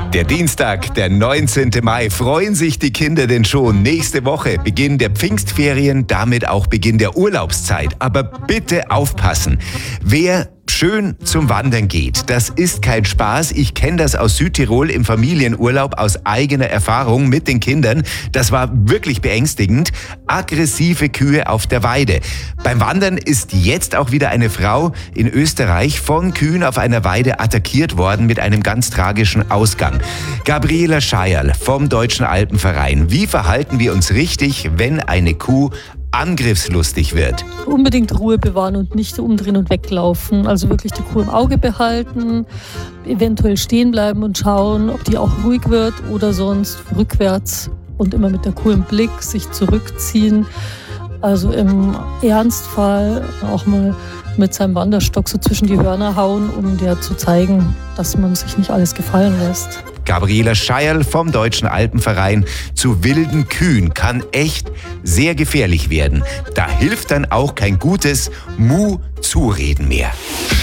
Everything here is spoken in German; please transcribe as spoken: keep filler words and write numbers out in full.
Der Dienstag, der neunzehnten Mai, freuen sich die Kinder denn schon. Nächste Woche Beginn der Pfingstferien, damit auch Beginn der Urlaubszeit. Aber bitte aufpassen, wer schön zum Wandern geht, das ist kein Spaß. Ich kenne das aus Südtirol im Familienurlaub aus eigener Erfahrung mit den Kindern. Das war wirklich beängstigend. Aggressive Kühe auf der Weide. Beim Wandern ist jetzt auch wieder eine Frau in Österreich von Kühen auf einer Weide attackiert worden mit einem ganz tragischen Ausgang. Gabriela Scheierl vom Deutschen Alpenverein. Wie verhalten wir uns richtig, wenn eine Kuh angriffslustig wird? Unbedingt Ruhe bewahren und nicht umdrehen und weglaufen. Also wirklich die Kuh im Auge behalten, eventuell stehen bleiben und schauen, ob die auch ruhig wird oder sonst rückwärts und immer mit der Kuh im Blick sich zurückziehen. Also im Ernstfall auch mal mit seinem Wanderstock so zwischen die Hörner hauen, um der zu zeigen, dass man sich nicht alles gefallen lässt. Gabriela Scheierl vom Deutschen Alpenverein. Zu wilden Kühen kann echt sehr gefährlich werden. Da hilft dann auch kein gutes Mu-Zureden mehr.